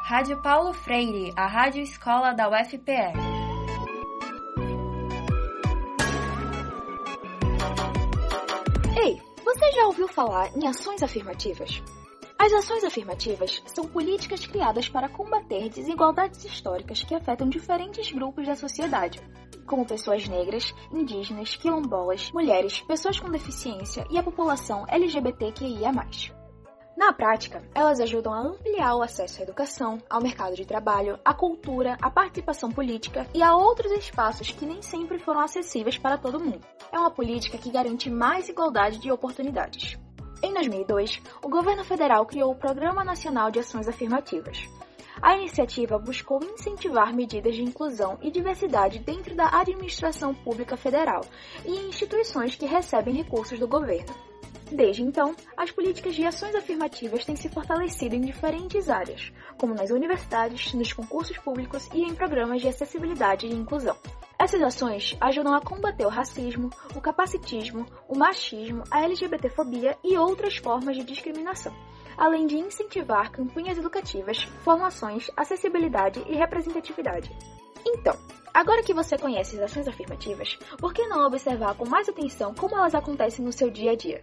Rádio Paulo Freire, a rádio escola da UFPE. Ei, você já ouviu falar em ações afirmativas? As ações afirmativas são políticas criadas para combater desigualdades históricas que afetam diferentes grupos da sociedade, como pessoas negras, indígenas, quilombolas, mulheres, pessoas com deficiência e a população LGBTQIA+. Na prática, elas ajudam a ampliar o acesso à educação, ao mercado de trabalho, à cultura, à participação política e a outros espaços que nem sempre foram acessíveis para todo mundo. É uma política que garante mais igualdade de oportunidades. Em 2002, o governo federal criou o Programa Nacional de Ações Afirmativas. A iniciativa buscou incentivar medidas de inclusão e diversidade dentro da administração pública federal e em instituições que recebem recursos do governo. Desde então, as políticas de ações afirmativas têm se fortalecido em diferentes áreas, como nas universidades, nos concursos públicos e em programas de acessibilidade e inclusão. Essas ações ajudam a combater o racismo, o capacitismo, o machismo, a LGBTfobia e outras formas de discriminação, além de incentivar campanhas educativas, formações, acessibilidade e representatividade. Então, agora que você conhece as ações afirmativas, por que não observar com mais atenção como elas acontecem no seu dia a dia?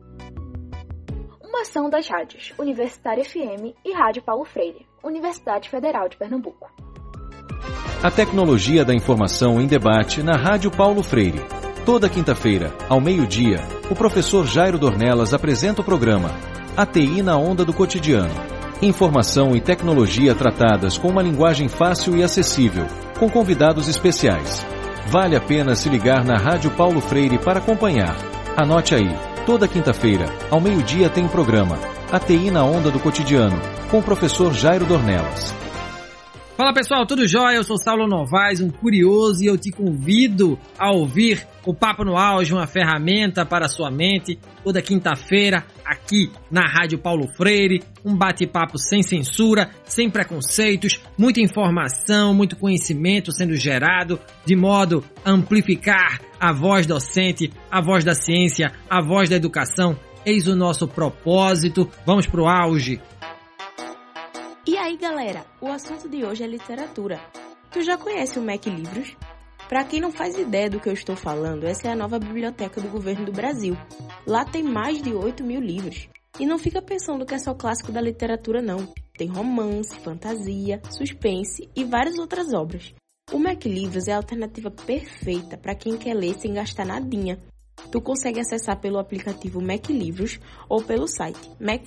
Uma ação das rádios Universitária FM e Rádio Paulo Freire, Universidade Federal de Pernambuco. A tecnologia da informação em debate na Rádio Paulo Freire. Toda quinta-feira, ao meio-dia, o professor Jairo Dornelas apresenta o programa A TI na Onda do Cotidiano. Informação e tecnologia tratadas com uma linguagem fácil e acessível, com convidados especiais. Vale a pena se ligar na Rádio Paulo Freire para acompanhar. Anote aí, toda quinta-feira, ao meio-dia tem o programa A TI na Onda do Cotidiano, com o professor Jairo Dornelas. Fala pessoal, tudo jóia? Eu sou Saulo Novaes, um curioso, e eu te convido a ouvir o Papo no Auge, uma ferramenta para a sua mente, toda quinta-feira, aqui na Rádio Paulo Freire, um bate-papo sem censura, sem preconceitos, muita informação, muito conhecimento sendo gerado, de modo a amplificar a voz docente, a voz da ciência, a voz da educação. Eis o nosso propósito. Vamos pro auge. E aí galera, o assunto de hoje é literatura. Tu já conhece o Mac Livros? Para quem não faz ideia do que eu estou falando, essa é a nova biblioteca do governo do Brasil. Lá tem mais de 8.000 livros. E não fica pensando que é só clássico da literatura não. Tem romance, fantasia, suspense e várias outras obras. O Mac Livros é a alternativa perfeita para quem quer ler sem gastar nadinha. Tu consegue acessar pelo aplicativo Mac Livros ou pelo site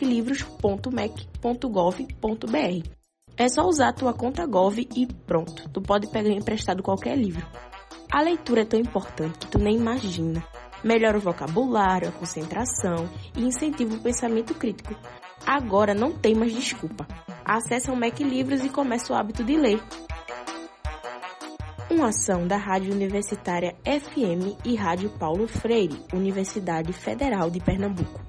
maclivros.mac.gov.br. É só usar a tua conta Gov e pronto, tu pode pegar emprestado qualquer livro. A leitura é tão importante que tu nem imagina. Melhora o vocabulário, a concentração e incentiva o pensamento crítico. Agora não tem mais desculpa. Acesse o Mac Livros e comece o hábito de ler. Uma ação da Rádio Universitária FM e Rádio Paulo Freire, Universidade Federal de Pernambuco.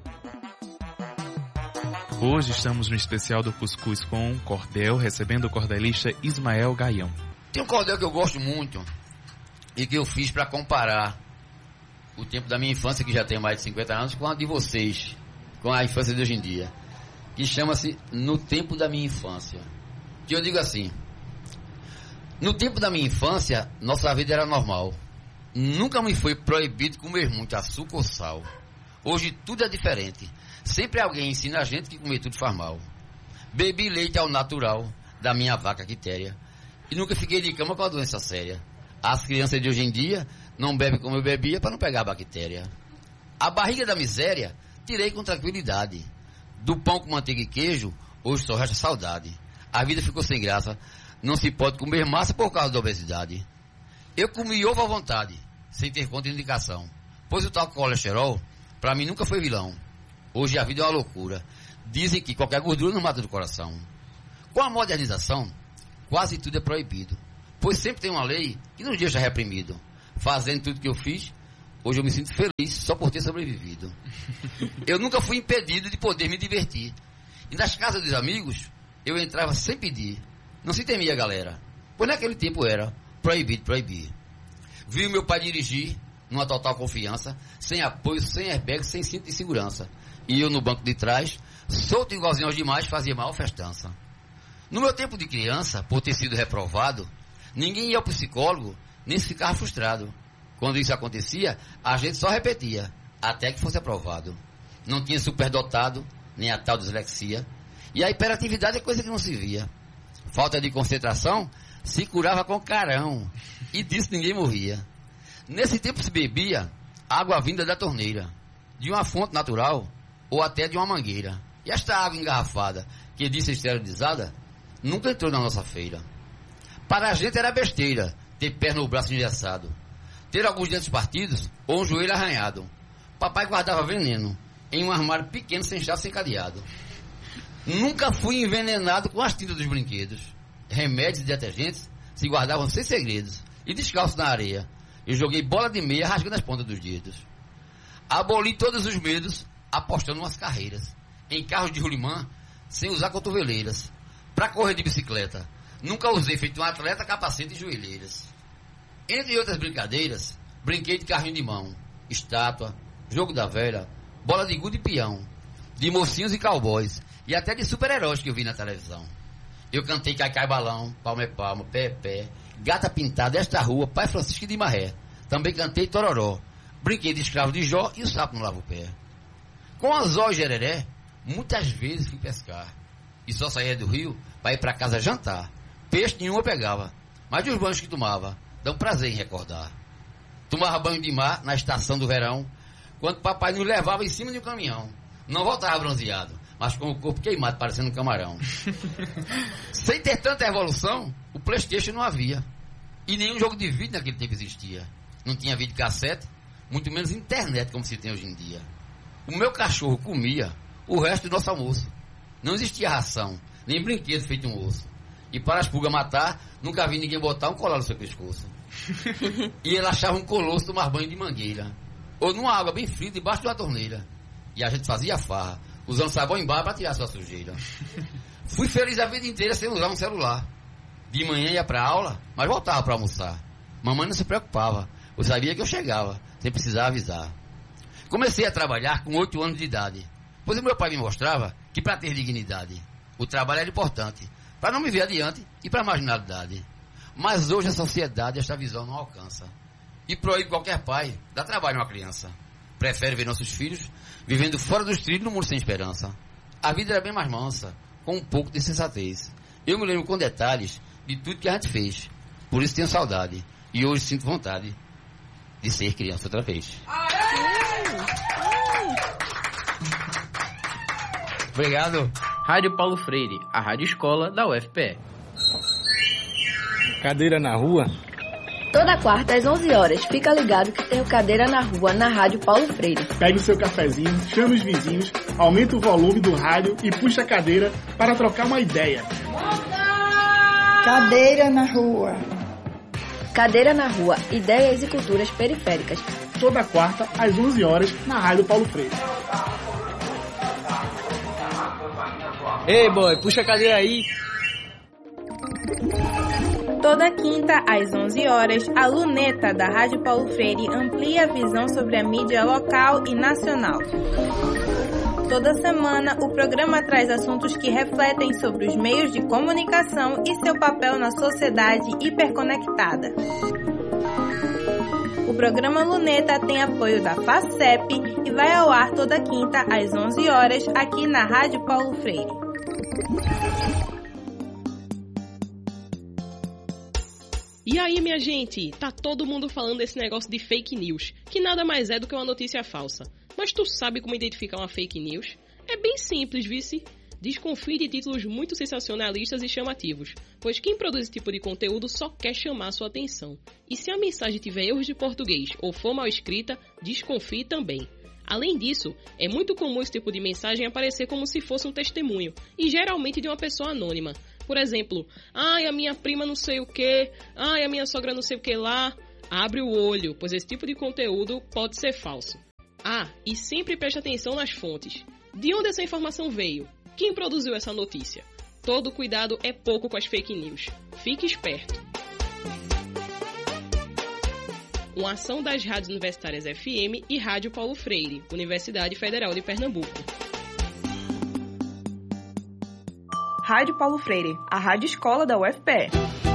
Hoje estamos no especial do Cuscuz com Cordel, recebendo o cordelista Ismael Gaião. Tem um cordel que eu gosto muito e que eu fiz para comparar o tempo da minha infância, que já tem mais de 50 anos, com a de vocês, com a infância de hoje em dia, que chama-se No Tempo da Minha Infância. Que eu digo assim: no tempo da minha infância, nossa vida era normal. Nunca me foi proibido comer muito açúcar ou sal. Hoje tudo é diferente. Sempre alguém ensina a gente que comer tudo faz mal. Bebi leite ao natural da minha vaca quitéria e nunca fiquei de cama com a doença séria. As crianças de hoje em dia não bebem como eu bebia para não pegar a bactéria. A barriga da miséria tirei com tranquilidade. Do pão com manteiga e queijo, hoje só resta saudade. A vida ficou sem graça. Não se pode comer massa por causa da obesidade. Eu comi ovo à vontade, sem ter contraindicação, pois o tal colesterol, para mim, nunca foi vilão. Hoje a vida é uma loucura. Dizem que qualquer gordura não mata do coração. Com a modernização, quase tudo é proibido, pois sempre tem uma lei que nos deixa reprimido. Fazendo tudo que eu fiz, hoje eu me sinto feliz só por ter sobrevivido. Eu nunca fui impedido de poder me divertir. E nas casas dos amigos, eu entrava sem pedir. Não se temia, galera, pois naquele tempo era proibido proibir. Vi o meu pai dirigir numa total confiança, sem apoio, sem airbag, sem cinto de segurança. E eu no banco de trás, solto igualzinho aos demais, fazia maior festança. No meu tempo de criança, por ter sido reprovado, ninguém ia ao psicólogo, nem se ficava frustrado. Quando isso acontecia, a gente só repetia, até que fosse aprovado. Não tinha superdotado, nem a tal dislexia. E a hiperatividade é coisa que não se via. Falta de concentração se curava com carão. E disso ninguém morria. Nesse tempo se bebia água vinda da torneira, de uma fonte natural ou até de uma mangueira. E esta água engarrafada, que disse esterilizada, nunca entrou na nossa feira. Para a gente era besteira ter perna ou braço engessado, ter alguns dentes partidos ou um joelho arranhado. Papai guardava veneno em um armário pequeno sem chave, sem cadeado. Nunca fui envenenado com as tintas dos brinquedos. Remédios e detergentes se guardavam sem segredos. E descalço na areia, eu joguei bola de meia rasgando as pontas dos dedos. Aboli todos os medos apostando umas carreiras em carros de rolimã sem usar cotoveleiras. Para correr de bicicleta, nunca usei feito um atleta capacete e joelheiras. Entre outras brincadeiras, brinquei de carrinho de mão, estátua, jogo da velha, bola de gude e peão, de mocinhos e cowboys, e até de super-heróis que eu vi na televisão. Eu cantei Cai-Cai Balão, Palma é Palma, Pé é Pé, Gata Pintada, Esta Rua, Pai Francisco de Marré. Também cantei Tororó, brinquei de escravo de Jó e o sapo não lava o pé. Com anzol e jereré, muitas vezes fui pescar, e só saía do rio para ir para casa jantar. Peixe nenhum eu pegava, mas dos banhos que tomava, dão prazer em recordar. Tomava banho de mar na estação do verão, quando papai nos levava em cima de um caminhão. Não voltava bronzeado, mas com o corpo queimado, parecendo um camarão. Sem ter tanta evolução, o PlayStation não havia. E nenhum jogo de vídeo naquele tempo existia. Não tinha videocassete, muito menos internet como se tem hoje em dia. O meu cachorro comia o resto do nosso almoço. Não existia ração, nem brinquedo feito um osso. E para as pulgas matar, nunca vi ninguém botar um colar no seu pescoço. E ele achava um colosso tomar banho de mangueira, ou numa água bem fria debaixo de uma torneira. E a gente fazia farra, usando sabão em barra para tirar sua sujeira. Fui feliz a vida inteira sem usar um celular. De manhã ia para aula, mas voltava para almoçar. Mamãe não se preocupava, eu sabia que eu chegava, sem precisar avisar. Comecei a trabalhar com 8 anos de idade, pois o meu pai me mostrava que para ter dignidade, o trabalho era importante, para não me ver adiante e para a marginalidade. Mas hoje a sociedade esta visão não alcança. E proíbe qualquer pai dar trabalho a uma criança. Prefere ver nossos filhos vivendo fora dos trilhos no mundo sem esperança. A vida era bem mais mansa, com um pouco de sensatez. Eu me lembro com detalhes de tudo que a gente fez. Por isso tenho saudade. E hoje sinto vontade de ser criança outra vez. Obrigado. Rádio Paulo Freire, a rádio escola da UFPE. Cadeira na rua? Toda quarta às 11 horas, fica ligado que tem o Cadeira na Rua na Rádio Paulo Freire. Pegue o seu cafezinho, chame os vizinhos, aumenta o volume do rádio e puxa a cadeira para trocar uma ideia. Cadeira na Rua. Cadeira na Rua, ideias e culturas periféricas. Toda quarta às 11 horas na Rádio Paulo Freire. Ei, boy, puxa a cadeira aí. Toda quinta, às 11 horas, a Luneta da Rádio Paulo Freire amplia a visão sobre a mídia local e nacional. Toda semana, o programa traz assuntos que refletem sobre os meios de comunicação e seu papel na sociedade hiperconectada. O programa Luneta tem apoio da FACEP e vai ao ar toda quinta, às 11 horas, aqui na Rádio Paulo Freire. E aí, minha gente, tá todo mundo falando desse negócio de fake news, que nada mais é do que uma notícia falsa. Mas tu sabe como identificar uma fake news? É bem simples, vice. Desconfie de títulos muito sensacionalistas e chamativos, pois quem produz esse tipo de conteúdo só quer chamar a sua atenção. E se a mensagem tiver erros de português ou for mal escrita, desconfie também. Além disso, é muito comum esse tipo de mensagem aparecer como se fosse um testemunho, e geralmente de uma pessoa anônima. Por exemplo, ai, a minha prima não sei o que, ai, a minha sogra não sei o que lá. Abre o olho, pois esse tipo de conteúdo pode ser falso. Ah, e sempre preste atenção nas fontes. De onde essa informação veio? Quem produziu essa notícia? Todo cuidado é pouco com as fake news. Fique esperto. Uma ação das rádios universitárias FM e Rádio Paulo Freire, Universidade Federal de Pernambuco. Rádio Paulo Freire, a rádio escola da UFPE.